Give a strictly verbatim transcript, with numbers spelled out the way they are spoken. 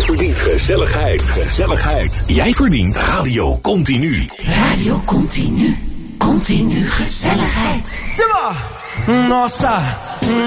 verdient gezelligheid, gezelligheid. Jij verdient Radio Continu. Radio Continu. Continu gezelligheid. Simba! Nossa!